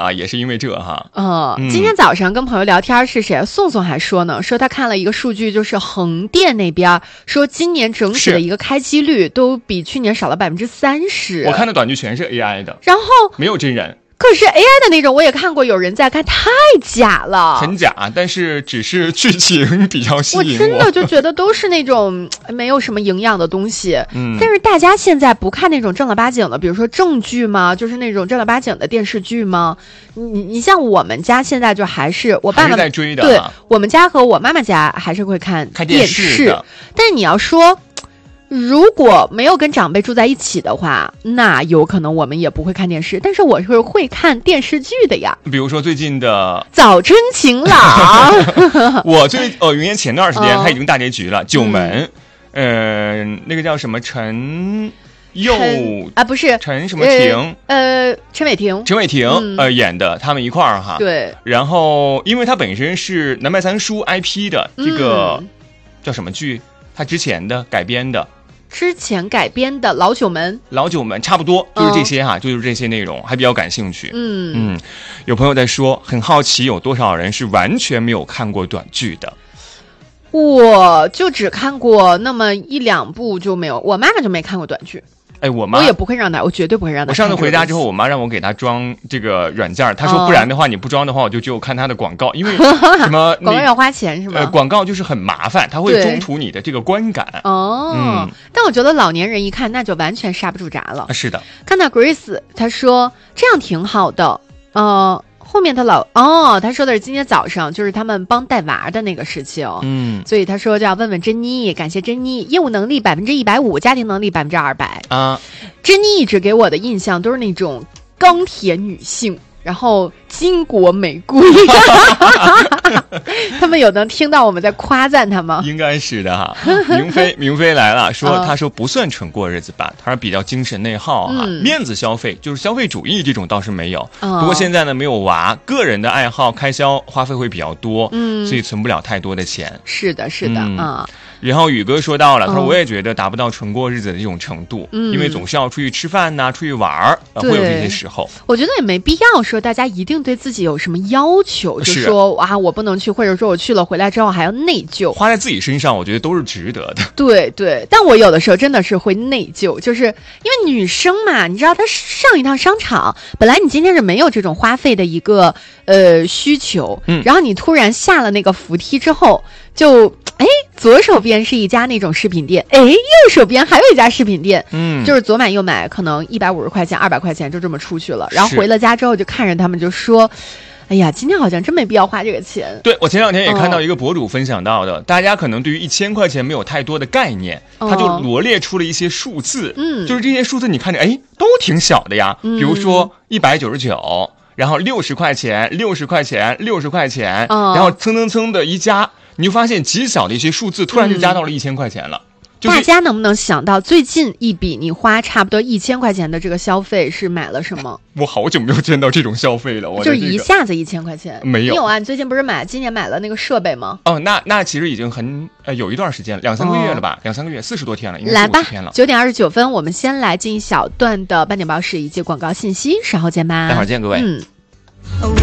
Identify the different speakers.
Speaker 1: 啊，也是因为这哈。
Speaker 2: 今天早上跟朋友聊天是谁？宋宋还说呢，说他看了一个数据，就是横店那边说今年整体的一个开机率都比去年少了30%。
Speaker 1: 我看的短剧全是 AI 的，
Speaker 2: 然后
Speaker 1: 没有真人。
Speaker 2: 可是 AI 的那种我也看过，有人在看，太假了，
Speaker 1: 很假，但是只是剧情比较吸引
Speaker 2: 我真的就觉得都是那种没有什么营养的东西。但是大家现在不看那种正儿八经的，比如说正剧吗？就是那种正儿八经的电视剧吗？你像我们家现在就还是我爸爸
Speaker 1: 在追的，
Speaker 2: 对，我们家和我妈妈家还是会看电视
Speaker 1: 的。
Speaker 2: 但是你要说如果没有跟长辈住在一起的话，那有可能我们也不会看电视，但是我是会看电视剧的呀。
Speaker 1: 比如说最近的
Speaker 2: 《早春情郎》
Speaker 1: 我因为前段时间它已经大结局了，九门，那个叫什么陈
Speaker 2: 不是
Speaker 1: 陈什么婷，
Speaker 2: 陈伟霆
Speaker 1: 演的，他们一块儿哈。
Speaker 2: 对。
Speaker 1: 然后因为他本身是南派三叔 IP 的这个叫什么剧，他之前改编的
Speaker 2: 老九门
Speaker 1: 差不多就是这些哈，就是这些内容还比较感兴趣。有朋友在说很好奇有多少人是完全没有看过短剧的。
Speaker 2: 我就只看过那么1-2部就没有，我妈妈就没看过短剧。我也不会让她，我绝对不会让她。
Speaker 1: 我上次回家之后，我妈让我给她装这个软件，她说不然的话，你不装的话，我就只有看她的广告，因为什么
Speaker 2: 广告要花钱是吗？
Speaker 1: 广告就是很麻烦，它会中途你的这个观感。
Speaker 2: 但我觉得老年人一看那就完全刹不住闸了。
Speaker 1: 是的，
Speaker 2: 看到 Grace， 她说这样挺好的。后面他他说的是今天早上就是他们帮带娃的那个事情，所以他说就要问问珍妮，感谢珍妮，业务能力150%，家庭能力200%啊。珍妮一直给我的印象都是那种钢铁女性，然后巾帼玫瑰。他们有能听到我们在夸赞他吗？
Speaker 1: 应该是的哈。明飞来了，他说不算纯过日子吧，他说比较精神内耗哈，面子消费就是消费主义这种倒是没有。不过现在呢没有娃，个人的爱好开销花费会比较多，所以存不了太多的钱。
Speaker 2: 是的啊。
Speaker 1: 然后宇哥说到了，他说我也觉得达不到纯过日子的这种程度，因为总是要出去吃饭呐，出去玩会有这些时候。
Speaker 2: 我觉得也没必要说大家一定对自己有什么要求，就说我不能去，或者说我去了回来之后还要内疚，
Speaker 1: 花在自己身上，我觉得都是值得的。
Speaker 2: 对，但我有的时候真的是会内疚，就是因为女生嘛，你知道她上一趟商场，本来你今天是没有这种花费的一个需求，然后你突然下了那个扶梯之后，就左手边是一家那种饰品店，右手边还有一家饰品店，就是左买右买，可能150块钱、200块钱就这么出去了。然后回了家之后就看着他们就说，哎呀，今天好像真没必要花这个钱。
Speaker 1: 对，我前两天也看到一个博主分享到的，大家可能对于1000块钱没有太多的概念，他就罗列出了一些数字，就是这些数字你看着都挺小的呀，比如说199，然后60块钱、60块钱、60块钱，然后蹭的一加，你就发现极小的一些数字突然就加到了1000块钱了。
Speaker 2: 大家能不能想到最近一笔你花差不多1000块钱的这个消费是买了什么？
Speaker 1: 我好久没有见到这种消费了，
Speaker 2: 就是一下子1000块钱。
Speaker 1: 没有，
Speaker 2: 你有啊？你最近不是今年买了那个设备吗？
Speaker 1: 那其实已经有一段时间，2-3个月了吧，2-3个月，40多天了，应该是50天了。
Speaker 2: 9点29分，我们先来进一小段的半点报时以及广告信息，稍后见吧。
Speaker 1: 待会儿见各位。